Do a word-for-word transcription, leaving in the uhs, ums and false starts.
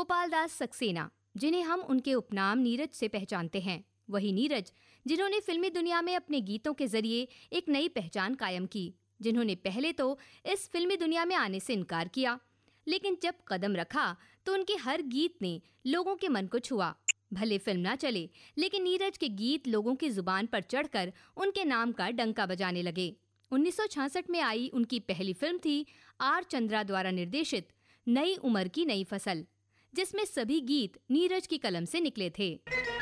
गोपाल दास सक्सेना, जिन्हें हम उनके उपनाम नीरज से पहचानते हैं, वही नीरज जिन्होंने फिल्मी दुनिया में अपने गीतों के जरिए एक नई पहचान कायम की, जिन्होंने पहले तो इस फिल्मी दुनिया में आने से इनकार किया, लेकिन जब कदम रखा तो उनके हर गीत ने लोगों के मन को छुआ। भले फिल्म ना चले, लेकिन नीरज के गीत लोगों की जुबान पर चढ़कर उनके नाम का डंका बजाने लगे। उन्नीस सौ छियासठ में आई उनकी पहली फिल्म थी आर चंद्रा द्वारा निर्देशित नई उम्र की नई फसल, जिसमें सभी गीत नीरज की कलम से निकले थे।